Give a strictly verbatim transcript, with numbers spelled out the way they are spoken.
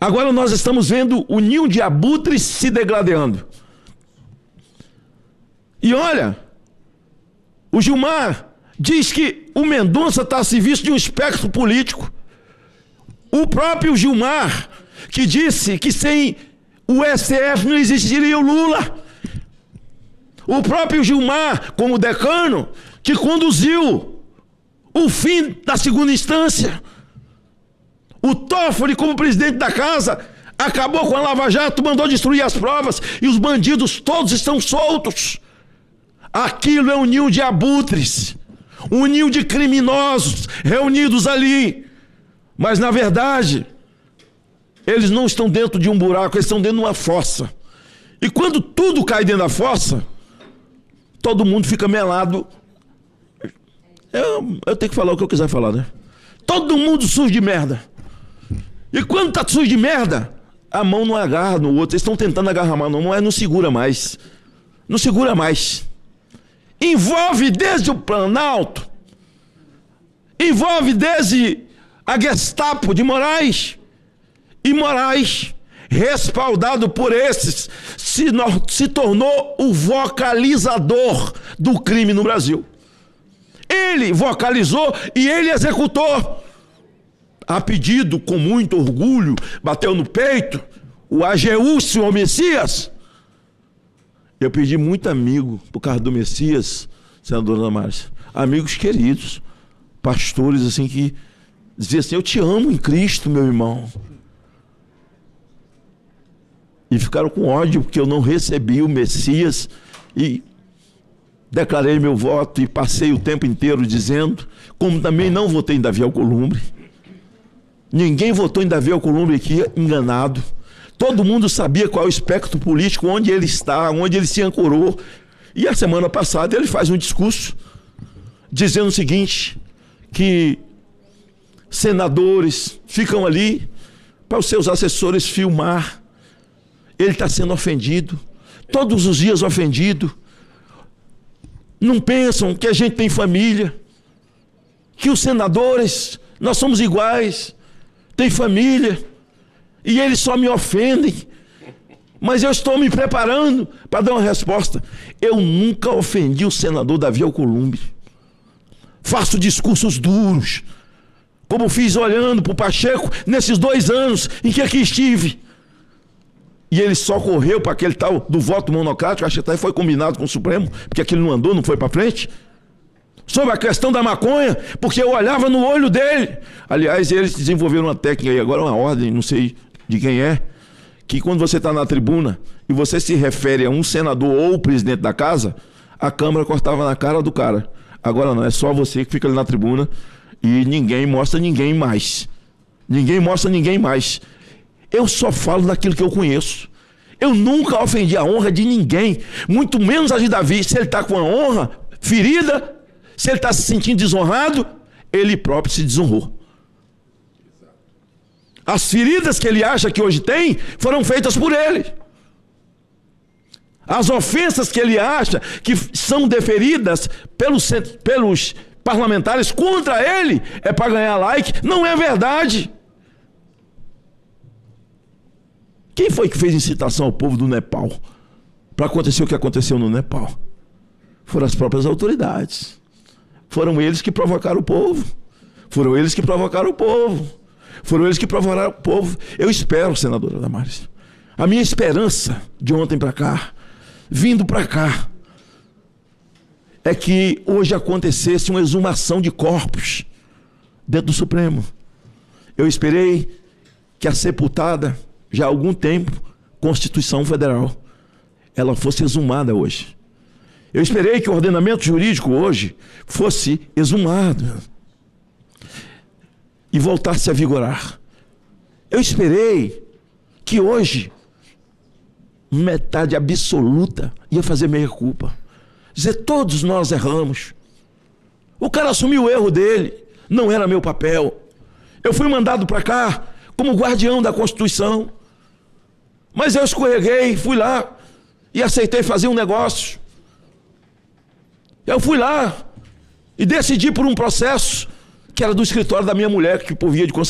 Agora nós estamos vendo o ninho de abutres se degradando. E olha, o Gilmar diz que o Mendonça está a serviço de um espectro político. O próprio Gilmar, que disse que sem o S T F não existiria o Lula. O próprio Gilmar, como decano, que conduziu o fim da segunda instância. O Toffoli, como presidente da casa, acabou com a Lava Jato, mandou destruir as provas e os bandidos todos estão soltos. Aquilo é um ninho de abutres, um ninho de criminosos reunidos ali. Mas, na verdade, eles não estão dentro de um buraco, eles estão dentro de uma fossa. E quando tudo cai dentro da fossa, todo mundo fica melado. Eu, eu tenho que falar o que eu quiser falar, né? Todo mundo sujo de merda. E quando tá sujo de merda, a mão não agarra no outro. Eles estão tentando agarrar a mão, não, não segura mais. Não segura mais. Envolve desde o Planalto, envolve desde a Gestapo de Moraes. E Moraes, respaldado por esses, se, se tornou o vocalizador do crime no Brasil. Ele vocalizou e ele executou. A pedido, com muito orgulho, bateu no peito, o A G U, senhor Messias. Eu pedi muito amigo por causa do Messias, senadora Damares. Amigos queridos, pastores assim que diziam assim, eu te amo em Cristo, meu irmão. E ficaram com ódio porque eu não recebi o Messias e declarei meu voto e passei o tempo inteiro dizendo, como também não votei em Davi Alcolumbre. Ninguém votou em Davi Alcolumbre aqui enganado. Todo mundo sabia qual é o espectro político, onde ele está, onde ele se ancorou. E a semana passada ele faz um discurso dizendo o seguinte, que senadores ficam ali para os seus assessores filmar. Ele está sendo ofendido, todos os dias ofendido. Não pensam que a gente tem família, que os senadores, nós somos iguais, tem família, e eles só me ofendem. Mas eu estou me preparando para dar uma resposta. Eu nunca ofendi o senador Davi Alcolumbre. Faço discursos duros, como fiz olhando para o Pacheco nesses dois anos em que aqui estive. E ele só correu para aquele tal do voto monocrático, acho que até foi combinado com o Supremo, porque aquilo não andou, não foi para frente. Sobre a questão da maconha, porque eu olhava no olho dele. Aliás, eles desenvolveram uma técnica aí, agora uma ordem, não sei de quem é, que quando você está na tribuna e você se refere a um senador ou o presidente da casa, a câmera cortava na cara do cara. Agora não, é só você que fica ali na tribuna e ninguém mostra ninguém mais. Ninguém mostra ninguém mais. Eu só falo daquilo que eu conheço. Eu nunca ofendi a honra de ninguém, muito menos a de Davi. Se ele está com a honra ferida, se ele está se sentindo desonrado, ele próprio se desonrou. As feridas que ele acha que hoje tem, foram feitas por ele. As ofensas que ele acha que são deferidas pelos, pelos parlamentares contra ele, é para ganhar like, não é verdade. Quem foi que fez incitação ao povo do Nepal para acontecer o que aconteceu no Nepal? Foram as próprias autoridades. Foram eles que provocaram o povo. Foram eles que provocaram o povo. Foram eles que provocaram o povo. Eu espero, senadora Damares, a minha esperança de ontem para cá, vindo para cá, é que hoje acontecesse uma exumação de corpos dentro do Supremo. Eu esperei que a sepultada, já há algum tempo, Constituição Federal, ela fosse exumada hoje. Eu esperei que o ordenamento jurídico hoje fosse exumado e voltasse a vigorar. Eu esperei que hoje metade absoluta ia fazer meia culpa. Dizer, todos nós erramos. O cara assumiu o erro dele, não era meu papel. Eu fui mandado para cá como guardião da Constituição. Mas eu escorreguei, fui lá e aceitei fazer um negócio. Eu fui lá e decidi por um processo que era do escritório da minha mulher, que por via de